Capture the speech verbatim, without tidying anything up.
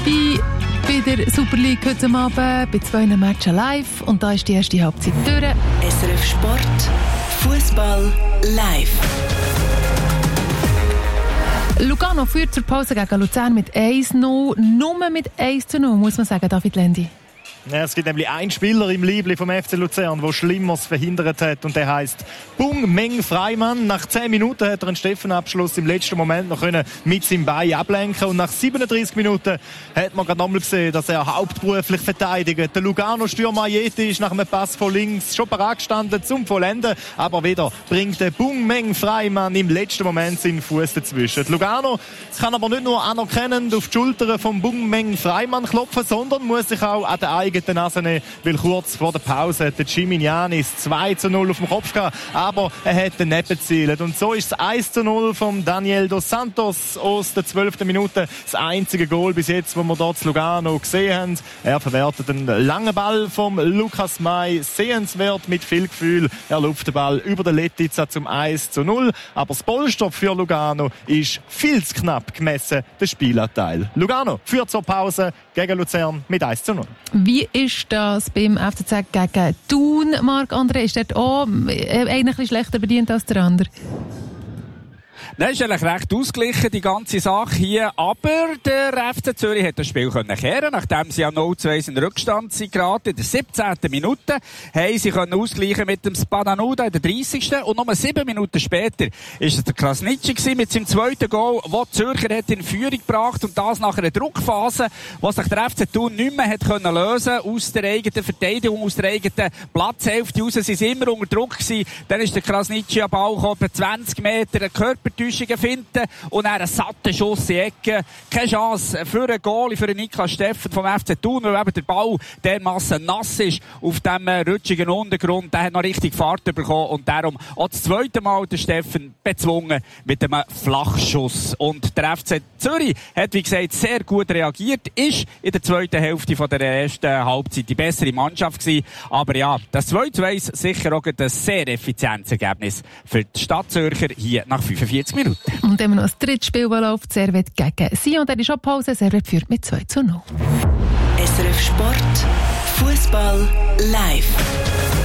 Bei der Super League heute Abend bei zwei Matchen live. Und da ist die erste Halbzeit durch. S R F Sport, Fußball live. Lugano führt zur Pause gegen Luzern mit eins zu null. Nur mit eins zu null, muss man sagen, David Lendi. Ja, es gibt nämlich einen Spieler im Liebling vom F C Luzern, der Schlimmeres verhindert hat, und der heisst Bung Meng Freimann. Nach zehn Minuten hat er einen Steffenabschluss im letzten Moment noch können mit seinem Bein ablenken, und nach siebenunddreißig Minuten hat man gerade nochmal gesehen, dass er hauptberuflich verteidigt. Der Lugano-Stürmer Ajeti ist nach einem Pass von links schon bereit gestanden zum Vollenden, aber wieder bringt der Bung Meng Freimann im letzten Moment seinen Fuß dazwischen. Die Lugano kann aber nicht nur anerkennend auf die Schultern von Bung Meng Freimann klopfen, sondern muss sich auch an der eigenen Nase nehmen, weil kurz vor der Pause hat der Giminianis zwei zu null auf dem Kopf gehabt, aber er hat daneben gezielt. Und so ist es eins zu null von Daniel dos Santos aus der zwölften Minute. Das einzige Goal bis jetzt, das wir dort zu Lugano gesehen haben. Er verwertet einen langen Ball vom Lukas May. Sehenswert mit viel Gefühl. Er lupft den Ball über den Letizia zum eins zu null. Aber das Polster für Lugano ist viel zu knapp gemessen, der Spielanteil. Lugano führt zur Pause gegen Luzern mit eins zu null. Wie ist das beim F C Z gegen Thun, Marc-André? Ist dort auch einer ein bisschen schlechter bedient als der andere? Nein, ist eigentlich recht ausgeglichen, die ganze Sache hier. Aber der F C Zürich hat das Spiel können kehren, nachdem sie ja null zu eins in Rückstand sind geraten. In der siebzehnten Minute haben sie können ausgleichen mit dem Spadanuda in der dreißigsten Und nur sieben Minuten später ist es der Krasnitschi mit seinem zweiten Goal, wo die Zürcher hat in Führung gebracht, und das nach einer Druckphase, wo sich der F C Thun nicht mehr hat können lösen aus der eigenen Verteidigung, aus der eigenen Platzhälfte raus. Sie sind immer unter Druck gewesen. Dann ist der Krasnitschi am Ball gekommen, etwa zwanzig Meter, eine Körpertäuschung finden und dann einen satten Schuss in die Ecke. Keine Chance für einen Goalie, für einen Niklas Steffen vom F C Thun, weil eben der Ball dermassen nass ist auf diesem rutschigen Untergrund. Der hat noch richtig Fahrt bekommen, und darum auch das zweite Mal der Steffen bezwungen mit einem Flachschuss. Und der F C Zürich hat, wie gesagt, sehr gut reagiert, ist in der zweiten Hälfte von der ersten Halbzeit die bessere Mannschaft gewesen. Aber ja, das zwei zu eins sicher auch ein sehr effizientes Ergebnis für die Stadtzürcher hier nach fünfundvierzig Minuten. Und immer noch das dritte Spiel, das läuft, Servet gegen Sion. Der ist schon Pause, Servet führt mit zwei zu null. S R F Sport, Fußball live.